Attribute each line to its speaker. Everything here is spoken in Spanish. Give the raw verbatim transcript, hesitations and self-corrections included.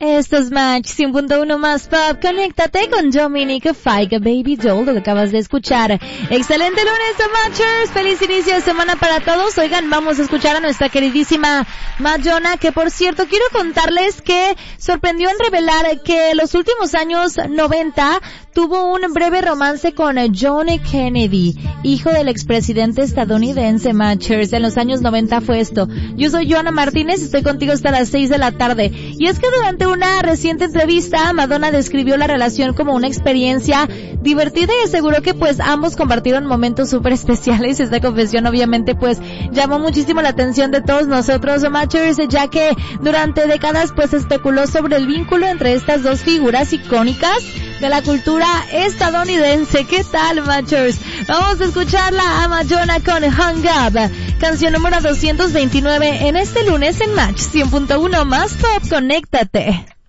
Speaker 1: Esto es Match cien punto uno más Pop. Conéctate con Dominic Fike, Baby Doll, lo que acabas de escuchar. Excelente lunes, Matchers. Feliz inicio de semana para todos. Oigan, vamos a escuchar a nuestra queridísima Madonna, que por cierto quiero contarles que sorprendió en revelar que los últimos años noventa tuvo un breve romance con John Kennedy, hijo del expresidente estadounidense. Matchers, en los años noventa fue esto. Yo soy Joana Martínez, estoy contigo hasta las seis de la tarde. Y es que durante una reciente entrevista, Madonna describió la relación como una experiencia divertida y aseguró que pues ambos compartieron momentos súper especiales. Esta confesión obviamente pues llamó muchísimo la atención de todos nosotros, Matchers, ya que durante décadas pues especuló sobre el vínculo entre estas dos figuras icónicas de la cultura estadounidense. ¿Qué tal, Matchers? Vamos a escucharla a Madonna con Hung Up, canción número doscientos veintinueve en este lunes en Match cien punto uno más Pop. Conéctate.